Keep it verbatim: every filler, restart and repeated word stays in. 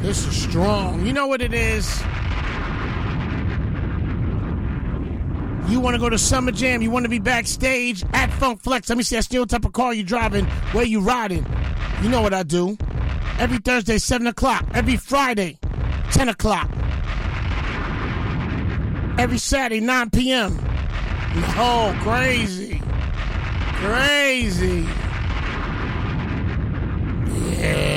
This is strong. You know what it is? You want to go to Summer Jam. You want to be backstage at Funk Flex. Let me see. That's the type of car you driving. Where you riding? You know what I do. Every Thursday, seven o'clock. Every Friday, ten o'clock. Every Saturday, nine p.m. Oh, crazy. Crazy. Yeah.